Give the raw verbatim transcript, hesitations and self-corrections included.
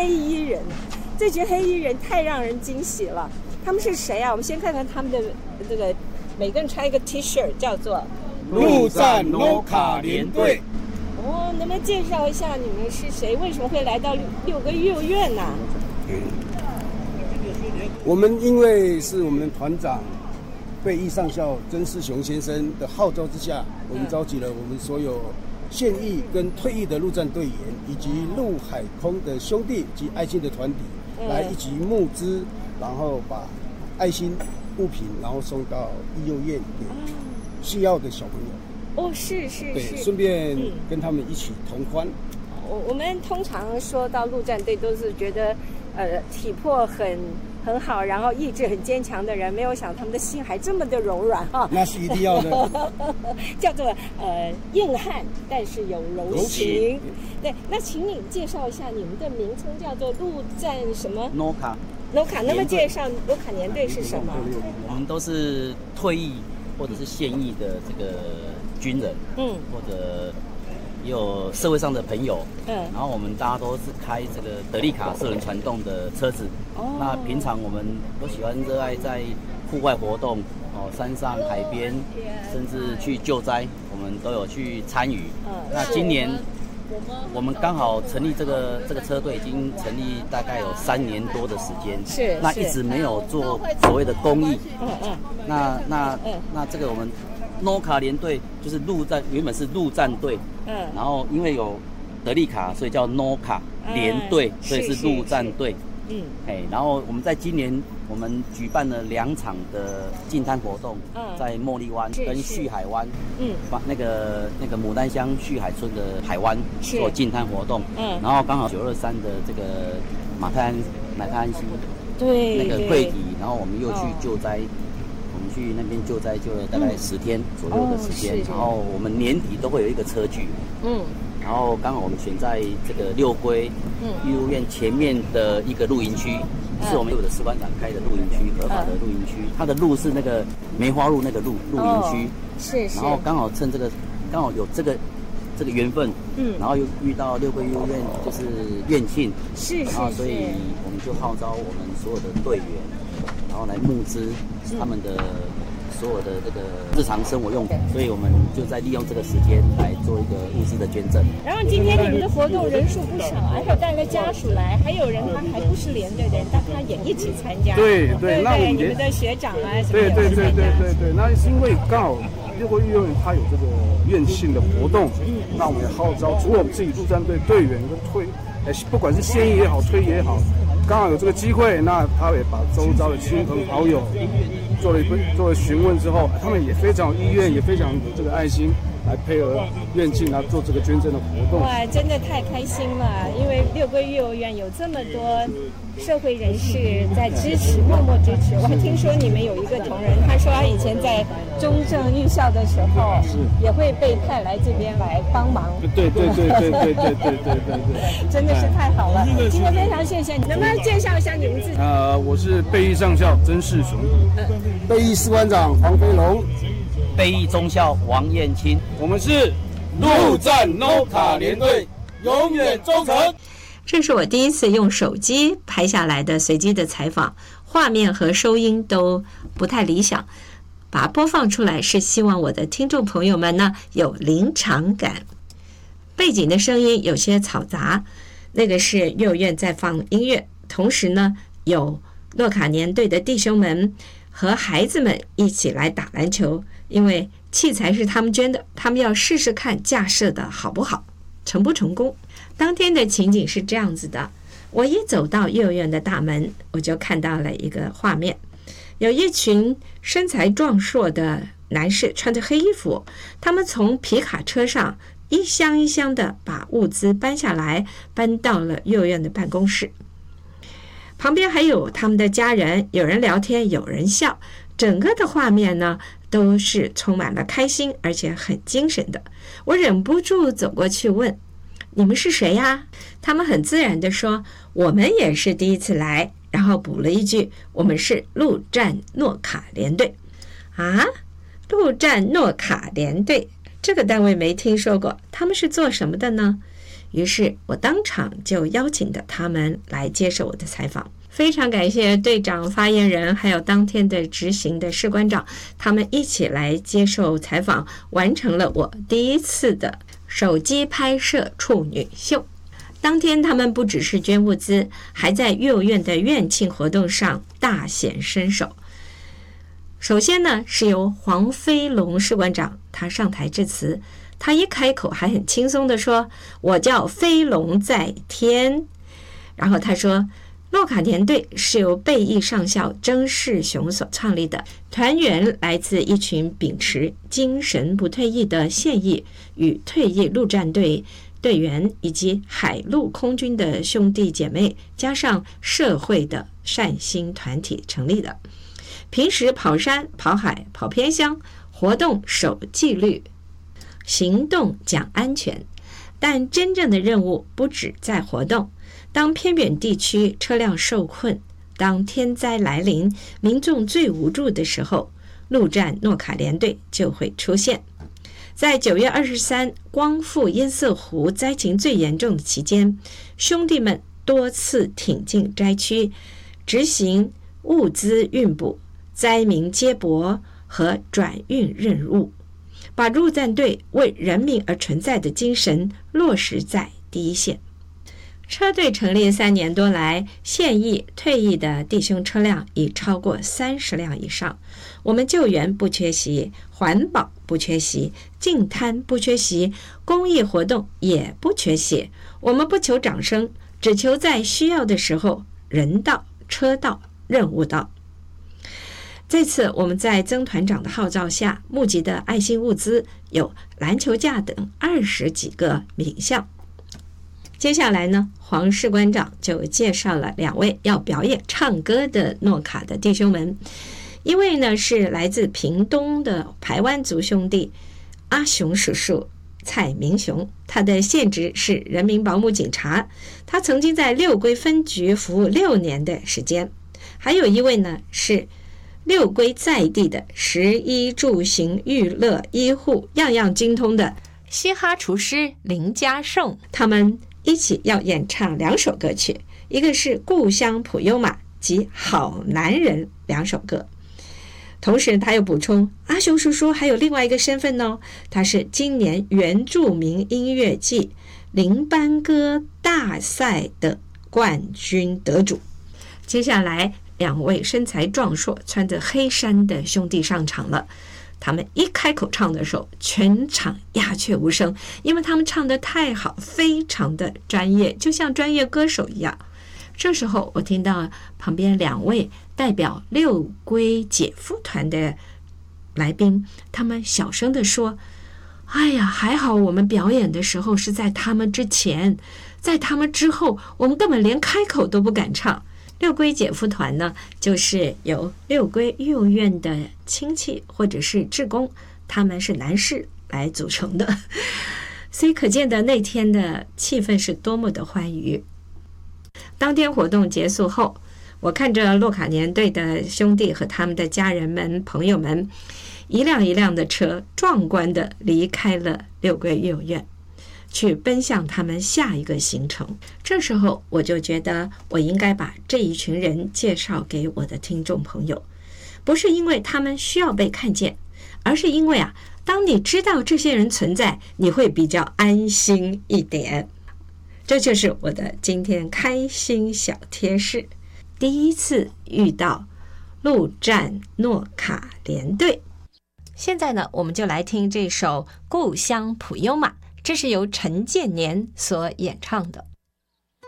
黑衣人，这群黑衣人太让人惊喜了。他们是谁啊？我们先看看他们的这个，每个人穿一个 T 恤，叫做陆战诺卡联队。 哦，能不能介绍一下你们是谁？为什么会来到六个幼院呢、啊？ 我们因为是我们团长备役上校曾世雄先生的号召之下，我们召集了我们所有现役跟退役的陆战队员，以及陆海空的兄弟及爱心的团体，来一起募资，然后把爱心物品，然后送到育幼院给需要的小朋友。 哦，是是是， 对，顺便跟他们一起同欢。 我、嗯、我们通常说到陆战队，都是觉得呃体魄很很好，然后意志很坚强的人，没有想他们的心还这么的柔软哈。 那是一定要的， 叫做呃硬汉，但是有柔情。对，那请你介绍一下你们的名称，叫做陆战什么？ 诺卡。 诺卡，那么介绍诺卡年队是什么？ 我们都是退役或者是现役的这个军人，嗯，或者也有社会上的朋友，嗯，然后我们大家都是开这个德利卡四轮传动的车子，哦，那平常我们都喜欢热爱在户外活动，哦，山上、海边，甚至去救灾，我们都有去参与。嗯，那今年我们刚好成立这个这个车队，已经成立大概有三年多的时间， 是， 那一直没有做所谓的公益，嗯嗯，那那那这个我们诺卡联队就是陆战，原本是陆战队，嗯，然后因为有德利卡，所以叫诺卡联队，嗯，所以是陆战队。嗯，哎，然后我们在今年我们举办了两场的净滩活动，嗯，在茉莉湾跟旭海湾，嗯，把那个那个牡丹乡旭海村的海湾做净滩活动，嗯，然后刚好九二三的这个马泰安马泰安溪， 对， 那个溃堤，然后我们又去救灾。哦，去那边救灾救了大概十天左右的时间，嗯哦，然后我们年底都会有一个车聚，嗯，然后刚好我们选在这个六龟育幼院前面的一个露营区，嗯，是我们有的士官长开的露营区，合法的露营区，它的路是那个梅花鹿那个露露营区，哦，是是，然后刚好趁这个刚好有这个这个缘分，嗯，然后又遇到六龟育幼院就是院庆，是是是，然后所以我们就号召我们所有的队员，然后来募资他们的所有的这个日常生活用品，所以我们就在利用这个时间来做一个物资的捐赠。 然后今天你们的活动人数不少，还有带了家属来，还有人他还不是连队的人，但他也一起参加。 对对， 那你们的学长啊什么的。 对对对对对对，那是因为刚好六龟育幼院它有这个院庆的活动，嗯，那我们也号召除了我们自己陆战队队员跟退，哎，不管是现役也好，退役也好。刚好有这个机会，那他也把周遭的亲朋好友做了一份做了询问之后，他们也非常有意愿，也非常有这个爱心来配合院庆啊做这个捐赠的活动。 哇，真的太开心了！因为六龟育幼院有这么多社会人士在支持，默默支持。我还听说你们有一个同仁，他说他以前在中正预校的时候，也会被派来这边来帮忙。 对对对对对对对对对对， 真的是太好了！今天非常谢谢你，能不能介绍一下你们自己？ 呃，我是备役上校曾世雄，备役士官长黄飞龙， 备役中校王燕青， 我们是陆战诺卡联队，永远忠诚。 这是我第一次用手机拍下来的随机的采访，画面和收音都不太理想，把它播放出来是希望我的听众朋友们呢有临场感。背景的声音有些嘈杂，那个是幼儿园在放音乐，同时呢有诺卡年队的弟兄们和孩子们一起来打篮球，因为器材是他们捐的，他们要试试看架设的好不好，成不成功。当天的情景是这样子的，我一走到幼儿园的大门，我就看到了一个画面，有一群身材壮硕的男士穿着黑衣服，他们从皮卡车上一箱一箱的把物资搬下来，搬到了幼儿园的办公室。旁边还有他们的家人，有人聊天，有人笑，整个的画面呢都是充满了开心，而且很精神的。我忍不住走过去问，你们是谁呀？他们很自然地说，我们也是第一次来，然后补了一句，我们是陆战诺卡联队。啊，陆战诺卡联队这个单位没听说过，他们是做什么的呢？ 于是我当场就邀请的他们来接受我的采访。非常感谢队长、发言人，还有当天的执行的士官长，他们一起来接受采访，完成了我第一次的手机拍摄处女秀。当天他们不只是捐物资，还在幼儿园的院庆活动上大显身手。首先呢，是由黄飞龙士官长他上台致辞，他一开口还很轻松地说：“我叫飞龙在天。”然后他说，洛卡田队是由备役上校曾世雄所创立的，团员来自一群秉持精神不退役的现役与退役陆战队队员，以及海陆空军的兄弟姐妹，加上社会的善心团体成立的。平时跑山、跑海、跑偏乡，活动守纪律，行动讲安全。但真正的任务不止在活动。当偏远地区车辆受困，当天灾来临，民众最无助的时候，陆战诺卡联队就会出现。在九月二十三光复堰塞湖灾情最严重的期间，兄弟们多次挺进灾区，执行物资运补、灾民接驳和转运任务，把陆战队为人民而存在的精神落实在第一线。车队成立三年多来，现役、退役的弟兄车辆已超过三十辆以上。我们救援不缺席，环保不缺席，净滩不缺席，公益活动也不缺席。我们不求掌声，只求在需要的时候，人到、车到、任务到。这次我们在曾团长的号召下，募集的爱心物资有篮球架等二十几个品项。接下来呢，黄士官长就介绍了两位要表演唱歌的诺卡的弟兄们。一位呢是来自屏东的排湾族兄弟阿雄叔叔蔡明雄，他的现职是人民保姆警察，他曾经在六龟分局服务六年的时间。还有一位呢是六龟在地的食衣住行娱乐医护样样精通的嘻哈厨师林家胜，他们一起要演唱两首歌曲，一个是《故乡普悠玛》及《好男人》两首歌。同时他又补充，阿雄叔叔还有另外一个身份哦，他是今年原住民音乐季林班歌大赛的冠军得主。接下来两位身材壮硕、穿着黑衫的兄弟上场了。他们一开口唱的时候，全场鸦雀无声，因为他们唱得太好，非常的专业，就像专业歌手一样。这时候我听到旁边两位代表六龟姐夫团的来宾，他们小声地说，哎呀，还好我们表演的时候是在他们之前，在他们之后我们根本连开口都不敢唱。六龟姐夫团呢，就是由六龟幼儿园的亲戚或者是志工，他们是男士来组成的，所以可见的那天的气氛是多么的欢愉。当天活动结束后，我看着洛卡年队的兄弟和他们的家人们、朋友们，一辆一辆的车壮观的离开了六龟幼儿园，去奔向他们下一个行程。这时候我就觉得我应该把这一群人介绍给我的听众朋友，不是因为他们需要被看见，而是因为啊，当你知道这些人存在，你会比较安心一点。这就是我的今天开心小贴士，第一次遇到陆战诺卡联队。现在呢，我们就来听这首《故乡普悠玛》，这是由陈建年所演唱的。